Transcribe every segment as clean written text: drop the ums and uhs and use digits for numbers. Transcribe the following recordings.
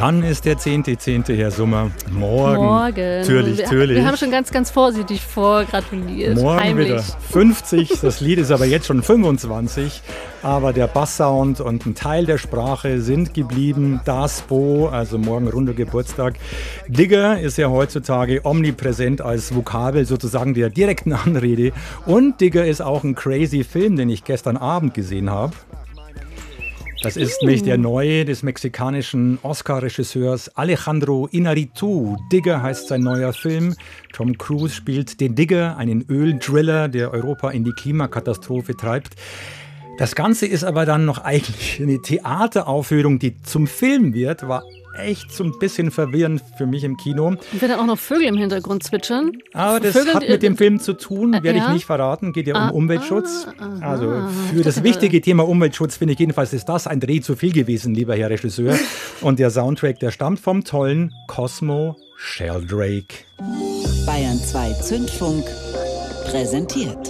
Wann ist der 10.10., Herr Sommer? Morgen. Natürlich. Wir haben schon ganz, ganz vorsichtig vorgratuliert. Morgen heimlich. wieder 50. Das Lied ist aber jetzt schon 25. Aber der Basssound und ein Teil der Sprache sind geblieben. Das Bo, also morgen runder Geburtstag. Digger ist ja heutzutage omnipräsent als Vokabel sozusagen der direkten Anrede. Und Digger ist auch ein crazy Film, den ich gestern Abend gesehen habe. Das ist nämlich der neue des mexikanischen Oscar-Regisseurs Alejandro Iñárritu. Digger heißt sein neuer Film. Tom Cruise spielt den Digger, einen Öldriller, der Europa in die Klimakatastrophe treibt. Das Ganze ist aber dann noch eigentlich eine Theateraufführung, die zum Film wird. War echt so ein bisschen verwirrend für mich im Kino. Und wenn dann auch noch Vögel im Hintergrund zwitschern. Aber das Vögel, hat mit dem Film zu tun, werde ich ja? nicht verraten. Geht ja um Umweltschutz. Also für das dachte, wichtige Thema Umweltschutz finde ich jedenfalls, ist das ein Dreh zu viel gewesen, lieber Herr Regisseur. Und der Soundtrack, der stammt vom tollen Cosmo Sheldrake. Bayern 2 Zündfunk präsentiert.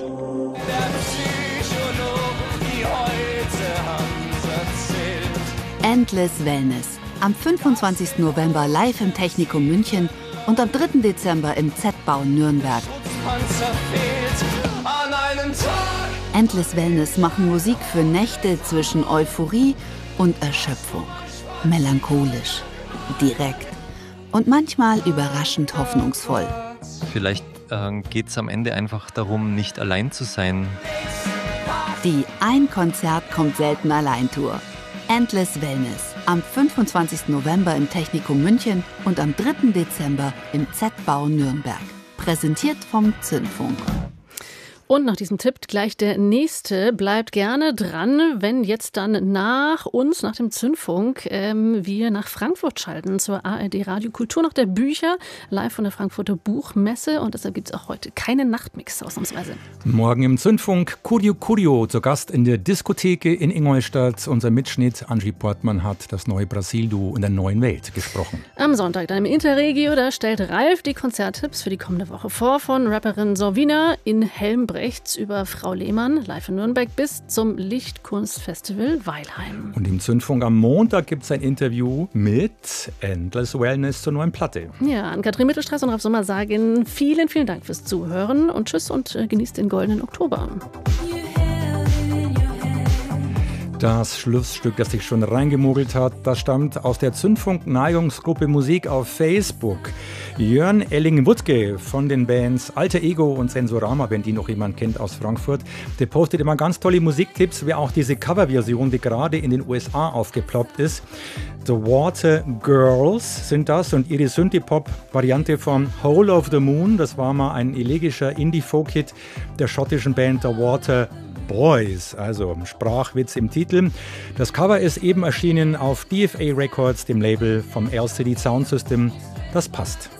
Endless Wellness. Am 25. November live im Technikum München und am 3. Dezember im Z-Bau Nürnberg. Endless Wellness machen Musik für Nächte zwischen Euphorie und Erschöpfung. Melancholisch, direkt und manchmal überraschend hoffnungsvoll. Vielleicht geht es am Ende einfach darum, nicht allein zu sein. Die Ein Konzert kommt selten allein Tour. Endless Wellness. Am 25. November im Technikum München und am 3. Dezember im Z-Bau Nürnberg. Präsentiert vom Zündfunk. Und nach diesem Tipp gleich der nächste. Bleibt gerne dran, wenn jetzt dann nach uns, nach dem Zündfunk, wir nach Frankfurt schalten zur ARD Radio Kultur nach der Bücher, live von der Frankfurter Buchmesse. Und deshalb gibt es auch heute keine Nachtmix ausnahmsweise. Morgen im Zündfunk Curio Curio, zu Gast in der Diskotheke in Ingolstadt. Unser Mitschnitt Angie Portmann hat das neue Brasil-Duo in der neuen Welt gesprochen. Am Sonntag dann im Interregio, da stellt Ralf die Konzerttipps für die kommende Woche vor, von Rapperin Sorvina in Helmbrechts über Frau Lehmann, live in Nürnberg, bis zum Lichtkunstfestival Weilheim. Und im Zündfunk am Montag gibt es ein Interview mit Endless Wellness zur neuen Platte. Ja, an Katrin Mittelstraß und Ralf Sommer sagen vielen, vielen Dank fürs Zuhören und tschüss und genießt den goldenen Oktober. Das Schlussstück, das sich schon reingemogelt hat, das stammt aus der Zündfunk-Neigungsgruppe Musik auf Facebook. Jörn Elling-Wuttke von den Bands Alter Ego und Sensorama, wenn die noch jemand kennt aus Frankfurt, der postet immer ganz tolle Musiktipps, wie auch diese Coverversion, die gerade in den USA aufgeploppt ist. The Water Girls sind das und ihre Synthie-Pop-Variante von Hole of the Moon, das war mal ein elegischer Indie-Folk-Hit der schottischen Band The Water Boys, also Sprachwitz im Titel. Das Cover ist eben erschienen auf DFA Records, dem Label vom LCD Sound System. Das passt.